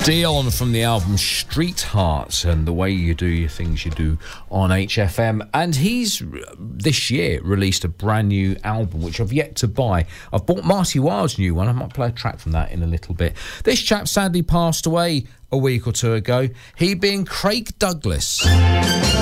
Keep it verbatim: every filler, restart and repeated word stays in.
Dion from the album Street Heart and the way you do your things you do on H F M. And he's this year released a brand new album which I've yet to buy. I've bought Marty Wilde's new one. I might play a track from that in a little bit. This chap sadly passed away a week or two ago, he being Craig Douglas.